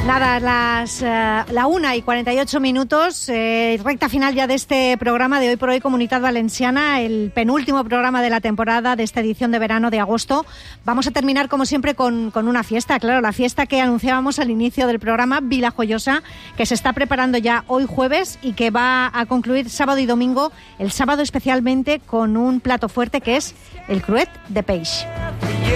Nada, la 1:48, recta final ya de este programa de Hoy por Hoy Comunitat Valenciana, el penúltimo programa de la temporada de esta edición de verano de agosto. Vamos a terminar, como siempre, con una fiesta, claro, la fiesta que anunciábamos al inicio del programa, Vilajoyosa, que se está preparando ya hoy jueves y que va a concluir sábado y domingo, el sábado especialmente con un plato fuerte que es el cruet de peix.